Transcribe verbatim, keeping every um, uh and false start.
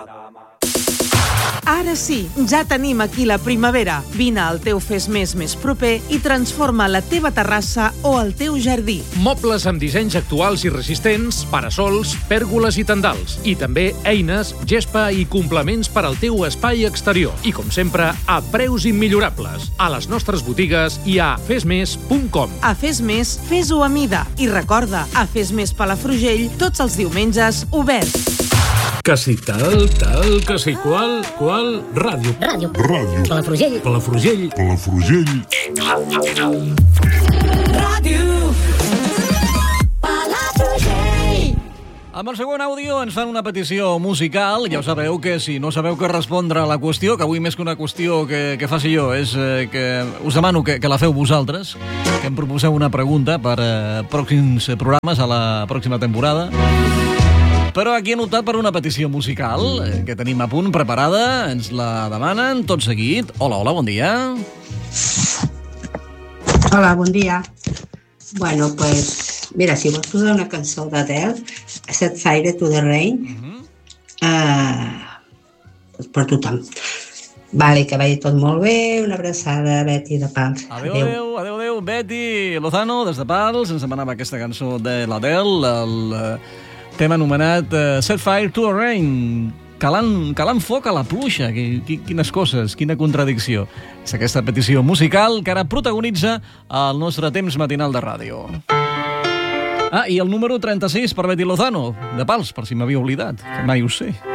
Ara sí, ja tenim aquí la primavera. Vine al teu Fes Més més proper i transforma la teva terrassa o el teu jardí. Mobles amb dissenys actuals i resistents, parasols, pèrgoles i tendals. I també eines, gespa i complements per al teu espai exterior. I com sempre, a preus immillorables. A les nostres botigues i a fes més punt com. A Fes Més, fes-ho a mida. I recorda, a Fes Més Palafrugell, tots els diumenges, obert. Que si tal, tal, que si qual, qual, ràdio. Ràdio. Ràdio. Palafrugell. Palafrugell. Palafrugell. Ràdio. Palafrugell. Amb el segon àudio ens fan una petició musical. Ja ho sabeu que si no sabeu què respondre a la qüestió, que avui més que una qüestió que, que faci jo, és eh, que us demano que, que la feu vosaltres, que em proposeu una pregunta per eh, pròxims programes a la pròxima temporada. Però aquí he notat per una petició musical que tenim a punt preparada. Ens la demanen tot seguit. Hola, hola, bon dia. Hola, bon dia. Bueno, pues, mira, si vols posar una cançó d'Adele, Set Fire to the Rain, uh-huh. uh, per tothom. Vale, que vagi tot molt bé. Una abraçada, Betty de Pals. Adéu, adéu, adéu, adéu. Betty Lozano, des de Pals, ens demanava aquesta cançó de l'Adele, el tema anomenat uh, Set Fire to the Rain, calant, calant foc a la pluja. Quines coses, quina contradicció. És aquesta petició musical que ara protagonitza el nostre temps matinal de ràdio. Ah, i el número trenta-sis per Betty Lozano, de Pals, per si m'havia oblidat, que mai ho sé.